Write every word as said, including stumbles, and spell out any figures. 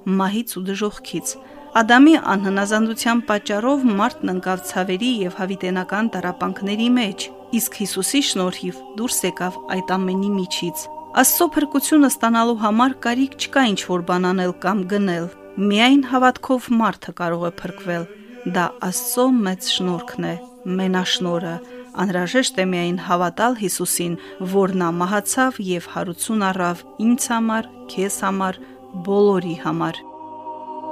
մահից ու դժոխքից։ Ադամի անհնազանդության պատճառով մարդն ընկավ ցավերի եւ հավիտենական տառապանքների մեջ, իսկ Հիսուսի շնորհիվ դուրս եկավ այդ ամենի միջից։ Աստծո փրկությունը ստանալու համար կարիք չկա ինչ-որ բան անել կամ գնել։ Միայն հավատքով մարդը կարող է փրկվել։ Դա Աստծո մեծ շնորհքն է, մենաշնորհը։ Անհրաժեշտ է միայն հավատալ Հիսուսին, որ նա մահացավ եւ հարություն առավ ինձ համար, քեզ համար, բոլորի համար։